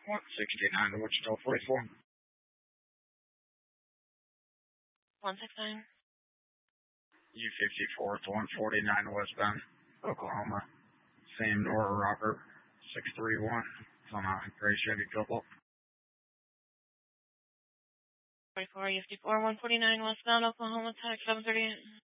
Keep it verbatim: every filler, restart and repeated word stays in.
one sixty-nine to Wichita forty-four. one sixty-nine. U fifty-four to one forty-nine westbound, Oklahoma. Sam Nora Robert, six three one. It's on a gray Chevy Cobalt. forty-four, U fifty-four, one forty-nine westbound, Oklahoma, tag seven thirty-eight.